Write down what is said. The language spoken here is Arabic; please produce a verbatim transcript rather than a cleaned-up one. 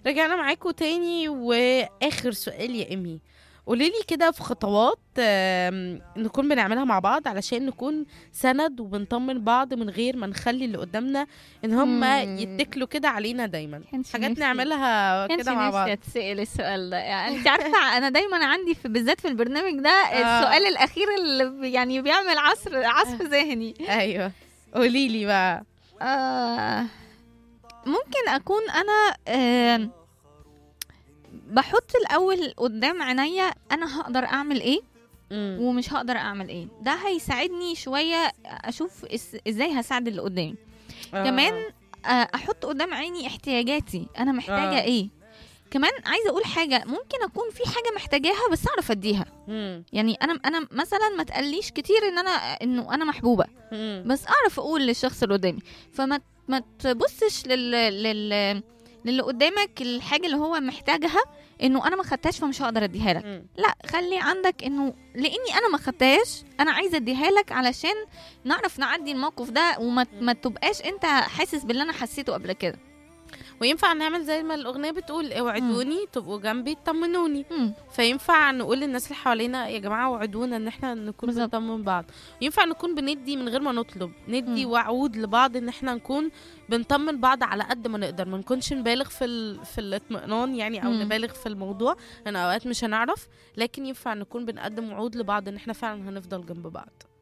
رجعنا معاكم تاني، واخر سؤال يا امي، قوليلي كده في خطوات آم، نكون بنعملها مع بعض علشان نكون سند وبنطمن بعض من غير ما نخلي اللي قدامنا ان هم مم. يتكلوا كده علينا دايما. كانش حاجات نفسي نعملها كانش كده مع نفسي بعض. اتسأل السؤال ده. يعني انت عارفه انا دايما عندي في بالذات في البرنامج ده آه. السؤال الاخير اللي بي- يعني بيعمل عصر عصف ذهني. ايوه، قوليلي بقى. آه ممكن اكون انا آه بحط الاول قدام عينيا انا هقدر اعمل ايه مم. ومش هقدر اعمل ايه. ده هيساعدني شويه اشوف إس- ازاي هساعد اللي قدامي. آه. كمان آه، احط قدام عيني احتياجاتي، انا محتاجه آه. ايه. كمان عايزه اقول حاجه، ممكن اكون في حاجه محتاجاها بس اعرف اديها. مم. يعني انا انا مثلا ما تقليش كتير ان انا انه انا محبوبه، مم. بس اعرف اقول للشخص اللي قدامي. فما ما تبصش لل لل للي قدامك الحاجه اللي هو محتاجها انه انا ما خدتهاش فمش هقدر اديها لك. مم. لا، خلي عندك انه لاني انا ما خدتهاش انا عايزه اديها لك علشان نعرف نعدي الموقف ده، وما ما تبقاش انت حاسس باللي انا حسيته قبل كده. وينفع نعمل زي ما الأغنية بتقول، اوعدوني تبقوا جنبي تطمنوني. مم. فينفع نقول للناس اللي حوالينا يا جماعة وعدونا ان احنا نكون بالظبط. بنطمن بعض. ينفع نكون بندي من غير ما نطلب، ندي مم. وعود لبعض ان احنا نكون بنطمن بعض على قد ما نقدر، ما نكونش نبالغ في ال... في الاطمئنان يعني، او مم. نبالغ في الموضوع لان اوقات مش هنعرف، لكن ينفع نكون بنقدم وعود لبعض ان احنا فعلا هنفضل جنب بعض.